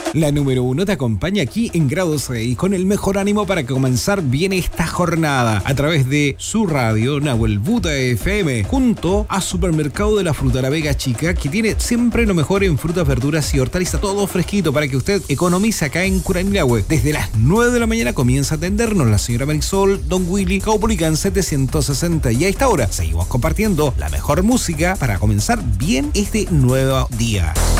La número 1 te acompaña aquí en Grado 6 con el mejor ánimo para comenzar bien esta jornada a través de su radio Nahuel Buta FM junto a Supermercado de la Fruta La Vega Chica, que tiene siempre lo mejor en frutas, verduras y hortalizas, todo fresquito para que usted economice acá en Curanilahue. Desde las 9 de la mañana comienza a atendernos la señora Marisol, Don Willy, Caupolicán 760, y a esta hora seguimos compartiendo la mejor música para comenzar bien este nuevo día.